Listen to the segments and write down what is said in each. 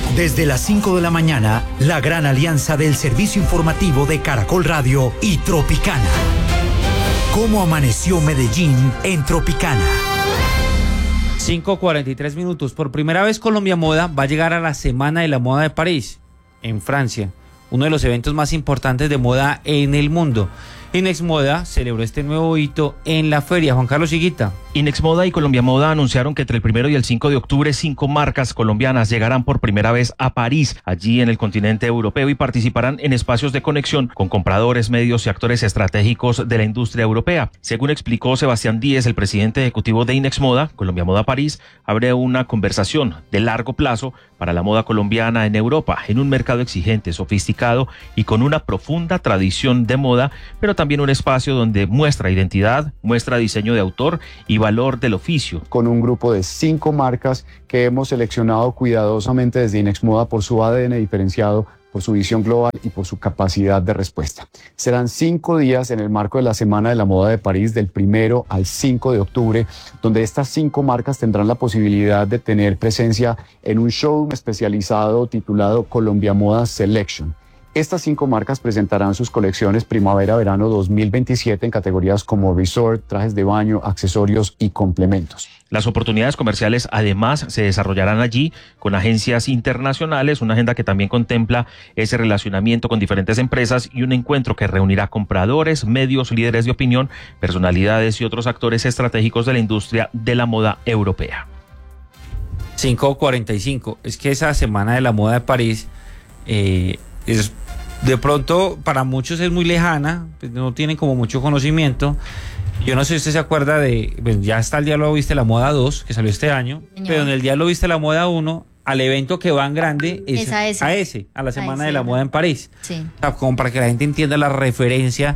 Desde las 5 de la mañana, la gran alianza del servicio informativo de Caracol Radio y Tropicana. ¿Cómo amaneció Medellín en Tropicana? 5:43 minutos. Por primera vez Colombia Moda va a llegar a la Semana de la Moda de París, en Francia, uno de los eventos más importantes de moda en el mundo. Inex Moda celebró este nuevo hito en la feria. Juan Carlos Higuita. Inex Moda y Colombia Moda anunciaron que entre el 1 y el 5 de octubre 5 marcas colombianas llegarán por primera vez a París, allí en el continente europeo, y participarán en espacios de conexión con compradores, medios y actores estratégicos de la industria europea. Según explicó Sebastián Díez, el presidente ejecutivo de Inex Moda, Colombia Moda París, abre una conversación de largo plazo para la moda colombiana en Europa, en un mercado exigente, sofisticado y con una profunda tradición de moda, pero también un espacio donde muestra identidad, muestra diseño de autor y valor del oficio. Con un grupo de 5 marcas que hemos seleccionado cuidadosamente desde Inex Moda por su ADN diferenciado, por su visión global y por su capacidad de respuesta. Serán 5 días en el marco de la Semana de la Moda de París, del 1 al 5 de octubre, donde estas 5 marcas tendrán la posibilidad de tener presencia en un showroom especializado titulado Colombia Moda Selection. Estas 5 marcas presentarán sus colecciones primavera-verano 2027 en categorías como resort, trajes de baño, accesorios y complementos. Las oportunidades comerciales además se desarrollarán allí con agencias internacionales, una agenda que también contempla ese relacionamiento con diferentes empresas y un encuentro que reunirá compradores, medios, líderes de opinión, personalidades y otros actores estratégicos de la industria de la moda europea. 5:45. Es que esa Semana de la Moda de París es, de pronto para muchos es muy lejana, pues no tienen como mucho conocimiento. Yo no sé si usted se acuerda de, pues ya está el Diablo Viste la Moda 2, que salió este año, señor. Pero en el Diablo Viste la Moda 1, al evento que van grande es a la Semana de la Moda en París. Sí. O sea, como para que la gente entienda la referencia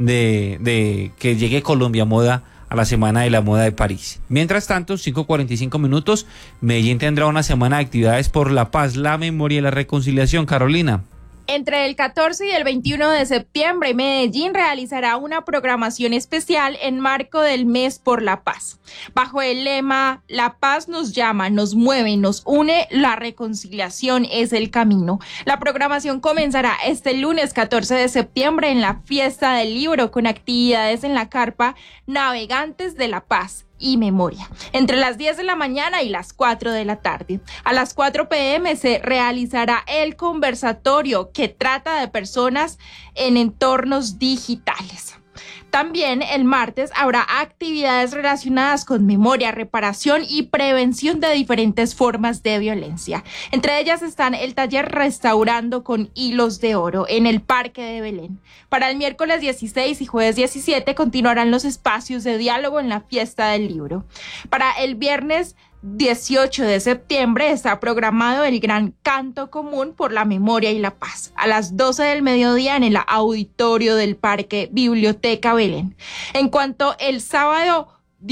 de que llegue Colombia Moda a la Semana de la Moda de París. Mientras tanto, 5:45 minutos, Medellín tendrá una semana de actividades por la paz, la memoria y la reconciliación. Carolina. Entre el 14 y el 21 de septiembre, Medellín realizará una programación especial en marco del Mes por la Paz. Bajo el lema La paz nos llama, nos mueve, nos une, la reconciliación es el camino. La programación comenzará este lunes 14 de septiembre en la Fiesta del Libro con actividades en la carpa Navegantes de la Paz y Memoria, entre las 10 de la mañana y las 4 de la tarde. A las 4 p.m. se realizará el conversatorio que trata de personas en entornos digitales. También el martes habrá actividades relacionadas con memoria, reparación y prevención de diferentes formas de violencia. Entre ellas están el taller Restaurando con Hilos de Oro en el Parque de Belén. Para el miércoles 16 y jueves 17 continuarán los espacios de diálogo en la Fiesta del Libro. Para el viernes 18 de septiembre está programado el Gran Canto Común por la Memoria y la Paz, a las 12 del mediodía en el auditorio del Parque Biblioteca Belén. En cuanto el sábado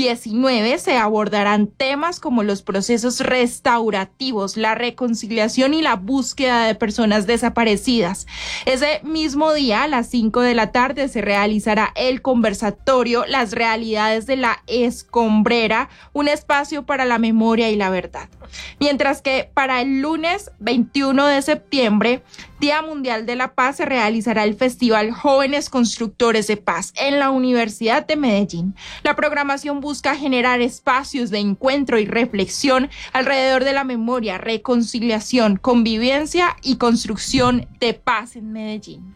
19 se abordarán temas como los procesos restaurativos, la reconciliación y la búsqueda de personas desaparecidas. Ese mismo día, a las 5 de la tarde, se realizará el conversatorio Las realidades de la escombrera, un espacio para la memoria y la verdad. Mientras que para el lunes 21 de septiembre, Día Mundial de la Paz, se realizará el Festival Jóvenes Constructores de Paz en la Universidad de Medellín. La programación busca generar espacios de encuentro y reflexión alrededor de la memoria, reconciliación, convivencia y construcción de paz en Medellín.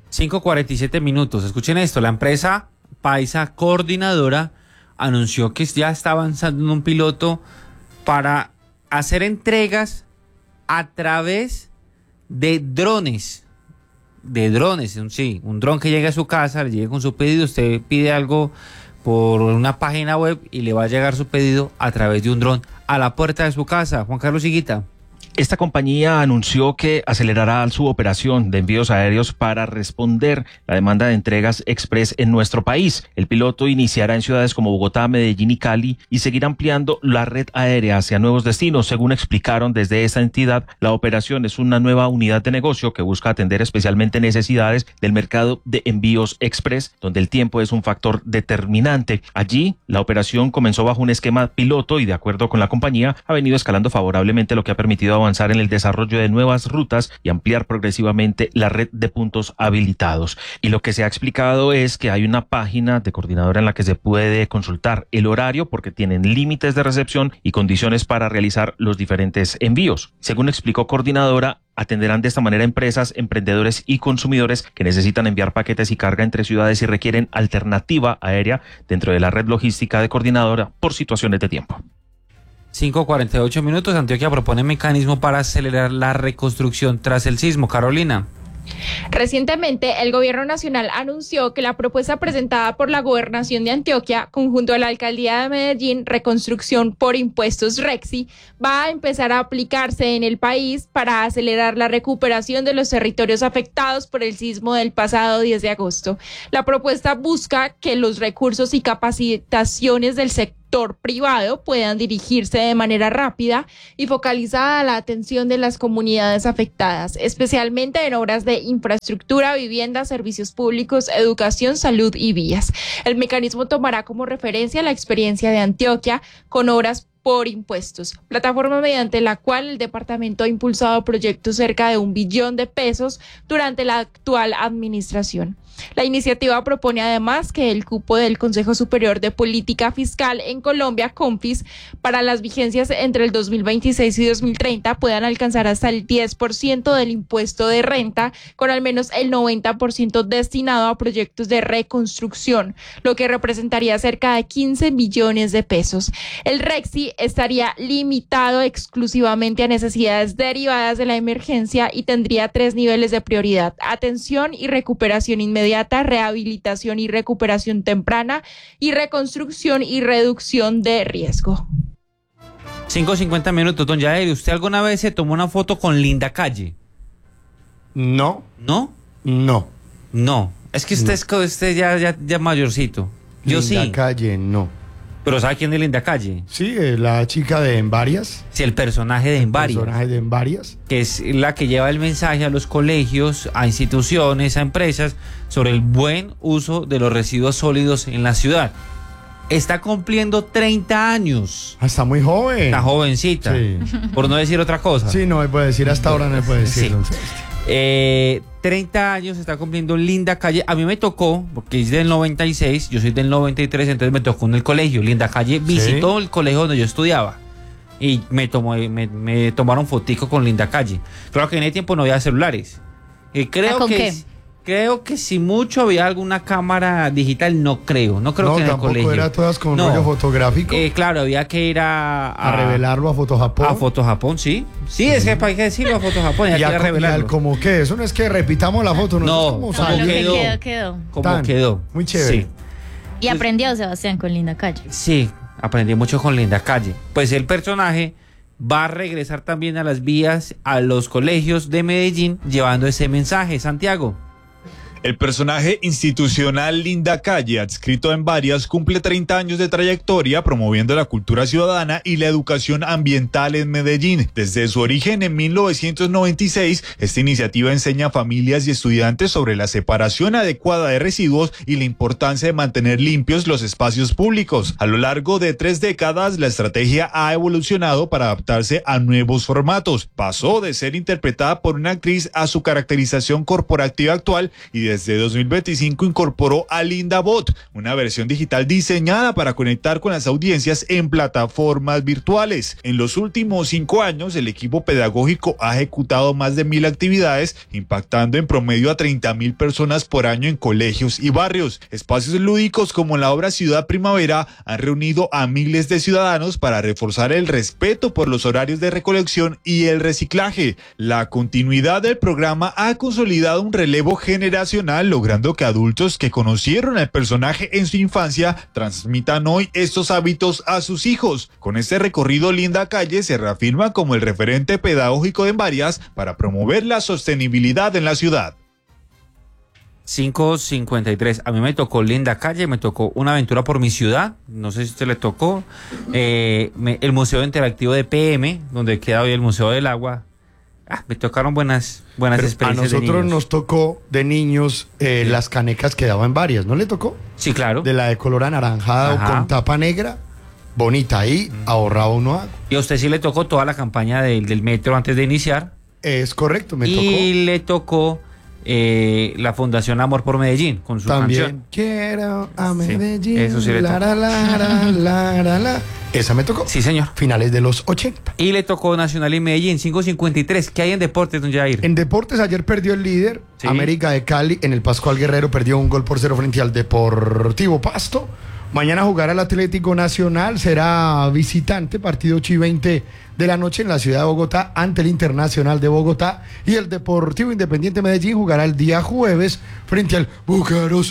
5:47 minutos. Escuchen esto, la empresa Paisa Coordinadora anunció que ya está avanzando en un piloto para hacer entregas a través de drones. Sí, un dron que llegue a su casa, le llegue con su pedido, usted pide algo por una página web y le va a llegar su pedido a través de un dron a la puerta de su casa. Juan Carlos Higuita. Esta compañía anunció que acelerará su operación de envíos aéreos para responder la demanda de entregas express en nuestro país. El piloto iniciará en ciudades como Bogotá, Medellín y Cali y seguirá ampliando la red aérea hacia nuevos destinos. Según explicaron desde esta entidad, la operación es una nueva unidad de negocio que busca atender especialmente necesidades del mercado de envíos express, donde el tiempo es un factor determinante. Allí, la operación comenzó bajo un esquema piloto y, de acuerdo con la compañía, ha venido escalando favorablemente, lo que ha permitido permitido avanzar en el desarrollo de nuevas rutas y ampliar progresivamente la red de puntos habilitados. Y lo que se ha explicado es que hay una página de Coordinadora en la que se puede consultar el horario porque tienen límites de recepción y condiciones para realizar los diferentes envíos. Según explicó Coordinadora, atenderán de esta manera empresas, emprendedores y consumidores que necesitan enviar paquetes y carga entre ciudades y requieren alternativa aérea dentro de la red logística de Coordinadora por situaciones de tiempo. 5:48 minutos. Antioquia propone mecanismo para acelerar la reconstrucción tras el sismo. Carolina. Recientemente, el Gobierno Nacional anunció que la propuesta presentada por la Gobernación de Antioquia, conjunto a la Alcaldía de Medellín, Reconstrucción por Impuestos RECSI, va a empezar a aplicarse en el país para acelerar la recuperación de los territorios afectados por el sismo del pasado 10 de agosto. La propuesta busca que los recursos y capacitaciones del sector privado puedan dirigirse de manera rápida y focalizada a la atención de las comunidades afectadas, especialmente en obras de infraestructura, vivienda, servicios públicos, educación, salud y vías. El mecanismo tomará como referencia la experiencia de Antioquia con obras por impuestos, plataforma mediante la cual el departamento ha impulsado proyectos cerca de $1 billón durante la actual administración. La iniciativa propone además que el cupo del Consejo Superior de Política Fiscal en Colombia, CONFIS, para las vigencias entre el 2026 y 2030 puedan alcanzar hasta el 10% del impuesto de renta, con al menos el 90% destinado a proyectos de reconstrucción, lo que representaría cerca de 15 billones de pesos. El RECSI estaría limitado exclusivamente a necesidades derivadas de la emergencia y tendría 3 niveles de prioridad: atención y recuperación inmediata, rehabilitación y recuperación temprana, y reconstrucción y reducción de riesgo. 5:50 minutos. Don Yael, ¿usted alguna vez se tomó una foto con Linda Calle? No. ¿No? No. No. Es que usted es ya mayorcito. Yo sí. Linda Calle, no. ¿Pero sabe quién es Linda Calle? Sí, la chica de En Varias. Sí, el personaje de En Varias. El personaje de En Varias. Que es la que lleva el mensaje a los colegios, a instituciones, a empresas, sobre el buen uso de los residuos sólidos en la ciudad. Está cumpliendo 30 años. Está muy joven. Está jovencita. Sí. Por no decir otra cosa. Sí, no me puede decir, hasta ahora no me puede decir. Sí. 30 años está cumpliendo Linda Calle. A mí me tocó, porque es del 96, yo soy del 93, entonces me tocó en el colegio. Linda Calle visitó el colegio donde yo estudiaba y me tomaron fotico con Linda Calle. Claro que en ese tiempo no había celulares. Creo que si mucho había alguna cámara digital, no creo que en el colegio. Era todas con rollo fotográfico. Claro, había que ir a revelarlo a Fotojapón. A Fotojapón, sí. Sí, es que hay que decirlo a Fotojapón, hay que ir a revelarlo. Como que eso no es que repitamos la foto, no, quedó. Como quedó. Muy chévere. Sí. Y aprendió Sebastián con Linda Calle. Sí, aprendí mucho con Linda Calle. Pues el personaje va a regresar también a las vías, a los colegios de Medellín, llevando ese mensaje. Santiago. El personaje institucional Linda Calle, adscrito en Varias, cumple 30 años de trayectoria promoviendo la cultura ciudadana y la educación ambiental en Medellín. Desde su origen en 1996, esta iniciativa enseña a familias y estudiantes sobre la separación adecuada de residuos y la importancia de mantener limpios los espacios públicos. A lo largo de 3 décadas, la estrategia ha evolucionado para adaptarse a nuevos formatos. Pasó de ser interpretada por una actriz a su caracterización corporativa actual y desde 2025 incorporó a Linda Bot, una versión digital diseñada para conectar con las audiencias en plataformas virtuales. En los últimos 5 años, el equipo pedagógico ha ejecutado más de 1.000 actividades, impactando en promedio a 30.000 personas por año en colegios y barrios. Espacios lúdicos como la obra Ciudad Primavera han reunido a miles de ciudadanos para reforzar el respeto por los horarios de recolección y el reciclaje. La continuidad del programa ha consolidado un relevo generacional, logrando que adultos que conocieron al personaje en su infancia transmitan hoy estos hábitos a sus hijos. Con este recorrido, Linda Calle se reafirma como el referente pedagógico de En Varias para promover la sostenibilidad en la ciudad. 5:53. A mí me tocó Linda Calle, me tocó Una aventura por mi ciudad, no sé si a usted le tocó, el Museo Interactivo de PM, donde queda hoy el Museo del Agua. Me tocaron buenas experiencias. A nosotros nos tocó de niños las canecas que daban Varias, ¿no le tocó? Sí, claro. De la de color anaranjado con tapa negra. bonita. Ahí ahorraba uno agua. Y a usted sí le tocó toda la campaña del metro antes de iniciar. Es correcto, me tocó. Y le tocó la Fundación Amor por Medellín con su También. canción. Quiero a Medellín. Sí, eso sí le tocó. La. Esa me tocó. Sí, señor. Finales de los 80. Y le tocó Nacional y Medellín, 5:53. ¿Qué hay en deportes, don Jair? En deportes ayer perdió el líder, Sí. América de Cali, en el Pascual Guerrero perdió 1-0 frente al Deportivo Pasto. Mañana jugará el Atlético Nacional, será visitante, partido 8:20 de la noche en la ciudad de Bogotá ante el Internacional de Bogotá. Y el Deportivo Independiente Medellín jugará el día jueves frente al Búcaros.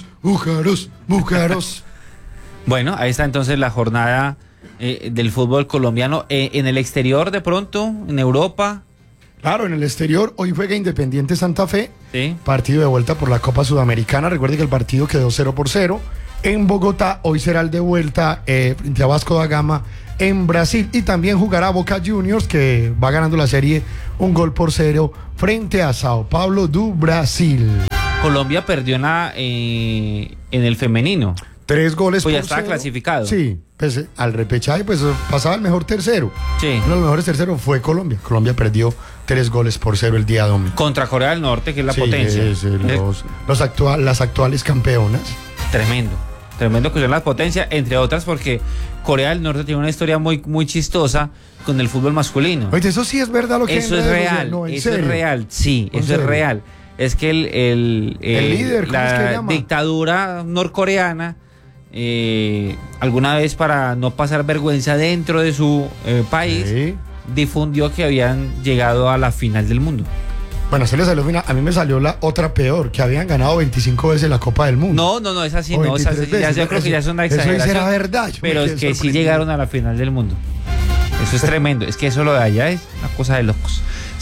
Bueno, ahí está entonces la jornada del fútbol colombiano. En el exterior de pronto, en Europa. Claro, en el exterior, hoy juega Independiente Santa Fe, Sí. partido de vuelta por la Copa Sudamericana. Recuerde que el partido quedó 0-0. En Bogotá, hoy será el de vuelta frente a Vasco da Gama en Brasil. Y también jugará Boca Juniors, que va ganando la serie 1-0 frente a Sao Paulo do Brasil. Colombia perdió en el femenino. 3 goles Pues ya por estaba 0. clasificado. Sí, pues al repechaje pues pasaba el mejor tercero. Sí. Uno de los mejores terceros fue Colombia. Colombia perdió 3-0 el día domingo. Contra Corea del Norte, que es la Sí, potencia. las actuales campeonas. Tremendo que son las potencias, entre otras porque Corea del Norte tiene una historia muy, muy chistosa con el fútbol masculino. Oye, eso sí es verdad lo que Eso es real, eso es real, sí, ¿En eso serio? es real. Es que el líder, ¿cómo es que la llama? dictadura norcoreana, alguna vez para no pasar vergüenza dentro de su país, Sí. difundió que habían llegado a la final del mundo. Bueno, se le salió final. A mí me salió la otra peor, que habían ganado 25 veces la Copa del Mundo. No, es así, O no, es 23 así, ya veces. yo creo que ya es una Eso exageración. será verdad. Yo Pero me es quedé que sí sorprendido. llegaron a la final del mundo. Eso es tremendo, es que eso lo de allá es una cosa de locos.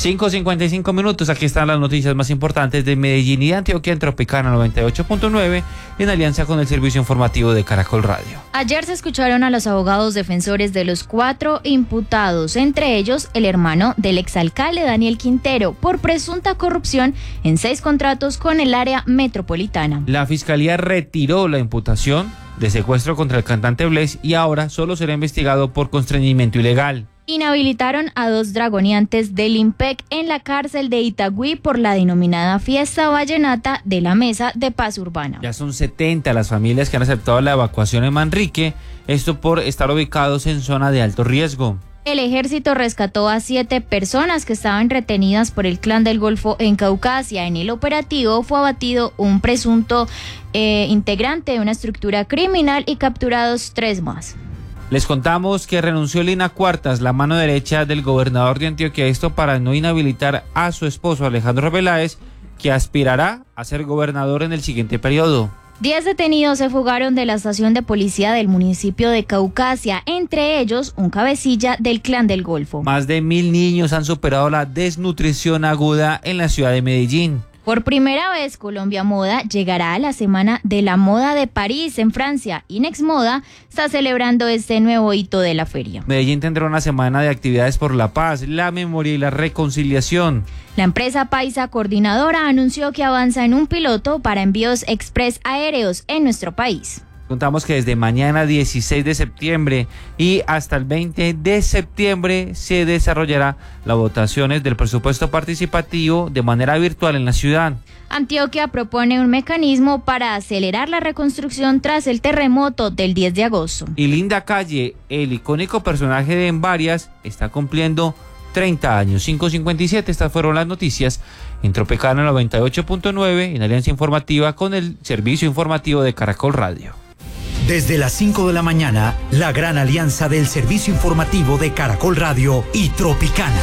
5:55 minutos, aquí están las noticias más importantes de Medellín y de Antioquia en Tropicana 98.9 en alianza con el servicio informativo de Caracol Radio. Ayer se escucharon a los abogados defensores de los 4 imputados, entre ellos el hermano del exalcalde Daniel Quintero, por presunta corrupción en 6 contratos con el área metropolitana. La fiscalía retiró la imputación de secuestro contra el cantante Bless y ahora solo será investigado por constreñimiento ilegal. Inhabilitaron a 2 dragoneantes del IMPEC en la cárcel de Itagüí por la denominada fiesta vallenata de la Mesa de Paz Urbana. Ya son 70 las familias que han aceptado la evacuación en Manrique, esto por estar ubicados en zona de alto riesgo. El ejército rescató a 7 personas que estaban retenidas por el Clan del Golfo en Caucasia. En el operativo fue abatido un presunto integrante de una estructura criminal y capturados 3 más. Les contamos que renunció Lina Cuartas, la mano derecha del gobernador de Antioquia, esto para no inhabilitar a su esposo Alejandro Peláez, que aspirará a ser gobernador en el siguiente periodo. 10 detenidos se fugaron de la estación de policía del municipio de Caucasia, entre ellos un cabecilla del Clan del Golfo. Más de 1.000 niños han superado la desnutrición aguda en la ciudad de Medellín. Por primera vez, Colombia Moda llegará a la Semana de la Moda de París, en Francia. Inex Moda está celebrando este nuevo hito de la feria. Medellín tendrá una semana de actividades por la paz, la memoria y la reconciliación. La empresa paisa coordinadora anunció que avanza en un piloto para envíos express aéreos en nuestro país. Contamos que desde mañana 16 de septiembre y hasta el 20 de septiembre se desarrollará las votaciones del presupuesto participativo de manera virtual en la ciudad. Antioquia propone un mecanismo para acelerar la reconstrucción tras el terremoto del 10 de agosto. Y Linda Calle, el icónico personaje de En Varias, está cumpliendo 30 años. 5:57, estas fueron las noticias en Tropicana 98.9 en alianza informativa con el servicio informativo de Caracol Radio. Desde las 5 de la mañana, la gran alianza del servicio informativo de Caracol Radio y Tropicana.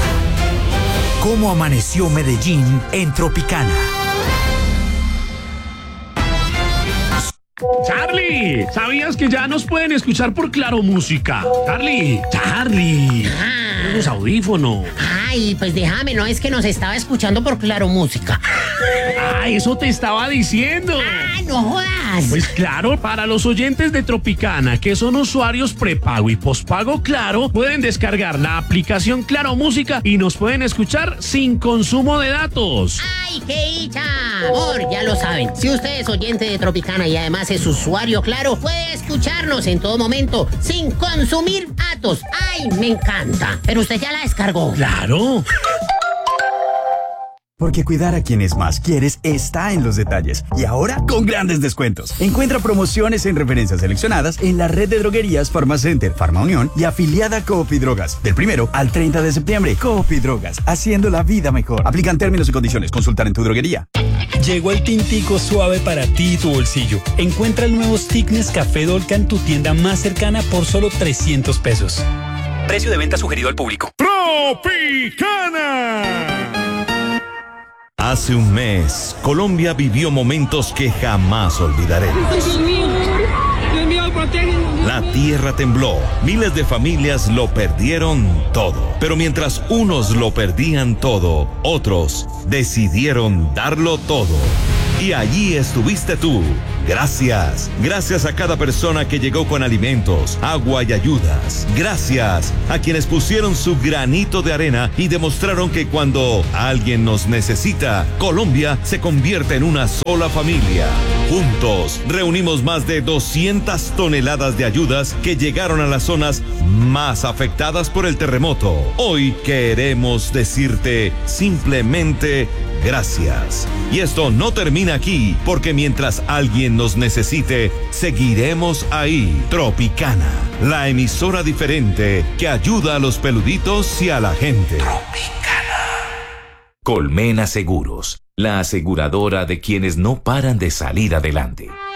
¿Cómo amaneció Medellín en Tropicana? Charlie, ¿sabías que ya nos pueden escuchar por Claro Música? Charlie, los audífonos. Ay, pues déjame, no es que nos estaba escuchando por Claro Música. Ah, eso te estaba diciendo. Ah, no jodas. Pues claro, para los oyentes de Tropicana, que son usuarios prepago y pospago Claro, pueden descargar la aplicación Claro Música y nos pueden escuchar sin consumo de datos. ¡Ay, qué dicha! Amor, ya lo saben. Si usted es oyente de Tropicana y además es usuario Claro, puede escucharnos en todo momento sin consumir datos. ¡Ay, me encanta! Pero usted ya la descargó. ¡Claro! Porque cuidar a quienes más quieres está en los detalles. Y ahora con grandes descuentos. Encuentra promociones en referencias seleccionadas en la red de droguerías Farmacenter, Farmaunión y afiliada Coop y Drogas. Del 1 al 30 de septiembre, Coop y Drogas, haciendo la vida mejor. Aplican términos y condiciones. Consultar en tu droguería. Llegó el tintico suave para ti y tu bolsillo. Encuentra el nuevo Thickness Café Dolca en tu tienda más cercana por solo 300 pesos. Precio de venta sugerido al público. ¡Tropicana! Hace un mes, Colombia vivió momentos que jamás olvidaremos. Dios mío, protégenos. La tierra tembló, miles de familias lo perdieron todo. Pero mientras unos lo perdían todo, otros decidieron darlo todo. Y allí estuviste tú. Gracias. Gracias a cada persona que llegó con alimentos, agua y ayudas. Gracias a quienes pusieron su granito de arena y demostraron que cuando alguien nos necesita, Colombia se convierte en una sola familia. Juntos reunimos más de 200 toneladas de ayudas que llegaron a las zonas más afectadas por el terremoto. Hoy queremos decirte simplemente gracias. Y esto no termina aquí, porque mientras alguien nos necesite, seguiremos ahí. Tropicana, la emisora diferente que ayuda a los peluditos y a la gente. Tropicana. Colmena Seguros, la aseguradora de quienes no paran de salir adelante.